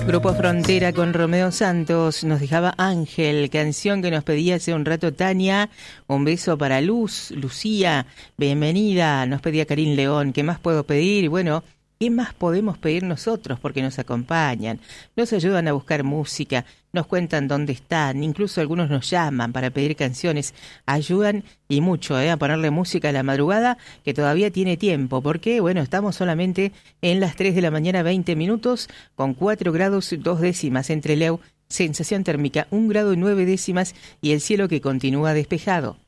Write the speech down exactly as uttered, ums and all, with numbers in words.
Grupo Frontera con Romeo Santos nos dejaba Ángel, canción que nos pedía hace un rato Tania. Un beso para Luz, Lucía, bienvenida. Nos pedía Karim León, ¿qué más puedo pedir? Y bueno, ¿qué más podemos pedir nosotros? Porque nos acompañan, nos ayudan a buscar música, nos cuentan dónde están, incluso algunos nos llaman para pedir canciones, ayudan y mucho ¿eh? a ponerle música a la madrugada, que todavía tiene tiempo, porque bueno, estamos solamente en las tres de la mañana, veinte minutos, con cuatro grados dos décimas entre Leu, sensación térmica un grado y nueve décimas y el cielo que continúa despejado.